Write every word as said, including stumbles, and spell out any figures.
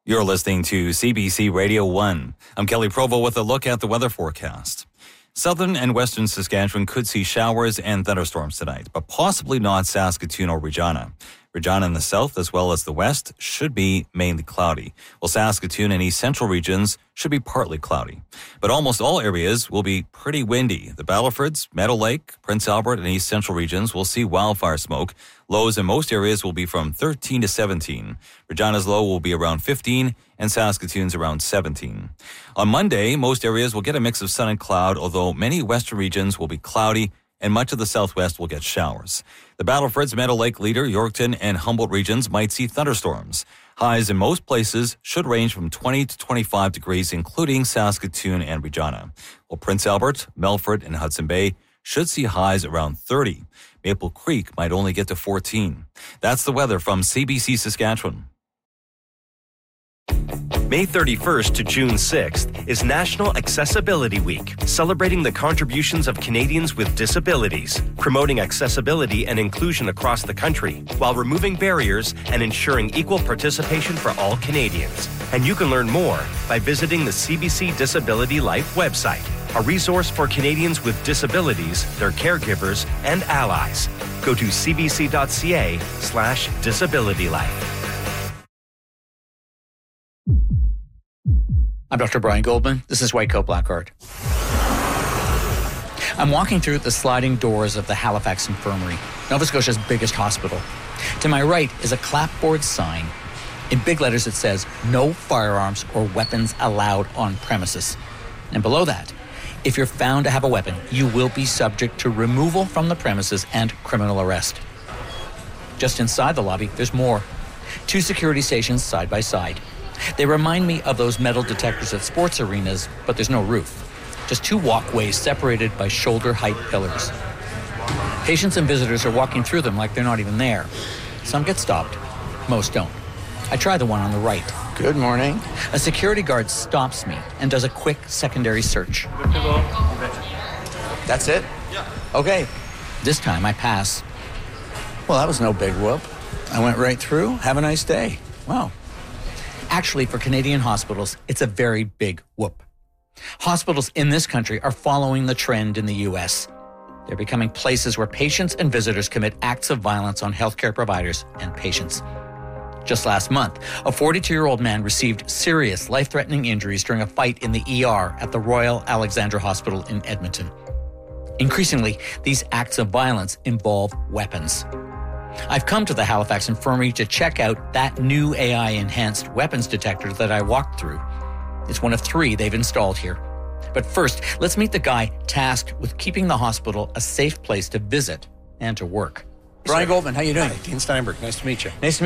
You're listening to C B C Radio one. I'm Kelly Provo with a look at the weather forecast. Southern and western Saskatchewan could see showers and thunderstorms tonight, but possibly not Saskatoon or Regina. Regina in the south as well as the west should be mainly cloudy, while Saskatoon and east central regions should be partly cloudy. But almost all areas will be pretty windy. The Battlefords, Meadow Lake, Prince Albert, and east central regions will see wildfire smoke. Lows in most areas will be from thirteen to seventeen. Regina's low will be around fifteen, and Saskatoon's around seventeen. On Monday, most areas will get a mix of sun and cloud, although many western regions will be cloudy, and much of the southwest will get showers. The Battlefords, Meadow Lake, Leader, Yorkton, and Humboldt regions might see thunderstorms. Highs in most places should range from twenty to twenty-five degrees, including Saskatoon and Regina. While Prince Albert, Melfort, and Hudson Bay should see highs around thirty. Maple Creek might only get to fourteen. That's the weather from C B C Saskatchewan. May thirty-first to June sixth is National Accessibility Week, celebrating the contributions of Canadians with disabilities, promoting accessibility and inclusion across the country, while removing barriers and ensuring equal participation for all Canadians. And you can learn more by visiting the C B C Disability Life website, a resource for Canadians with disabilities, their caregivers, and allies. Go to cbc.ca slash disabilitylife. I'm Doctor Brian Goldman. This is White Coat Black Art. I'm walking through the sliding doors of the Halifax Infirmary, Nova Scotia's biggest hospital. To my right is a clapboard sign. In big letters it says, "No firearms or weapons allowed on premises." And below that, if you're found to have a weapon, you will be subject to removal from the premises and criminal arrest. Just inside the lobby, there's more. Two security stations side by side. They remind me of those metal detectors at sports arenas, but there's no roof. Just two walkways separated by shoulder-height pillars. Patients and visitors are walking through them like they're not even there. Some get stopped, most don't. I try the one on the right. Good morning. A security guard stops me and does a quick secondary search. Good to go. That's it? Yeah. Okay. This time I pass. Well, that was no big whoop. I went right through. Have a nice day. Wow. Actually, for Canadian hospitals, it's a very big whoop. Hospitals in this country are following the trend in the U S. They're becoming places where patients and visitors commit acts of violence on healthcare providers and patients. Just last month, a forty-two-year-old man received serious life-threatening injuries during a fight in the E R at the Royal Alexandra Hospital in Edmonton. Increasingly, these acts of violence involve weapons. I've come to the Halifax Infirmary to check out that new A I-enhanced weapons detector that I walked through. It's one of three they've installed here. But first, let's meet the guy tasked with keeping the hospital a safe place to visit and to work. Brian Goldman, how you doing? Hi, Dean Steinberg. Nice to meet you. Nice to meet you.